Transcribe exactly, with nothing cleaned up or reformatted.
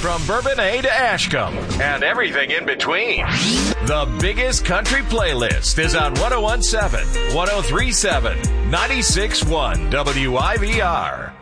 from Bourbonnais to Ashcombe and everything in between. The biggest country playlist is on one oh one point seven, one oh three point seven, ninety-six point one W I V R.